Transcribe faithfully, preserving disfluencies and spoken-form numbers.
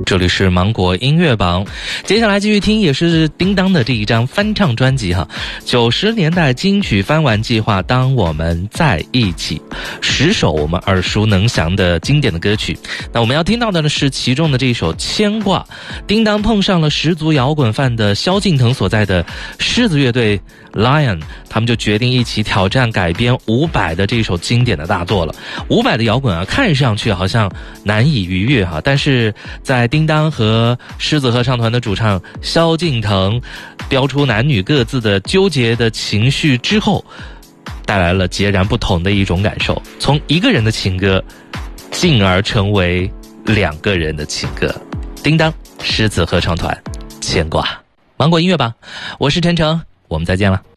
这里是芒果音乐榜，接下来继续听也是叮当的这一张翻唱专辑哈，九十年代金曲翻玩计划，当我们在一起，十首我们耳熟能详的经典的歌曲。那我们要听到的呢是其中的这一首《牵挂》，叮当碰上了十足摇滚范的萧敬腾所在的狮子乐队 Lion， 他们就决定一起挑战改编伍佰的这首经典的大作了。伍佰的摇滚啊，看上去好像难以逾越哈，但是在叮当和狮子合唱团的主唱萧敬腾标出男女各自的纠结的情绪之后，带来了截然不同的一种感受，从一个人的情歌进而成为两个人的情歌。叮当狮子合唱团，牵挂。芒果音乐吧，我是陈诚，我们再见了。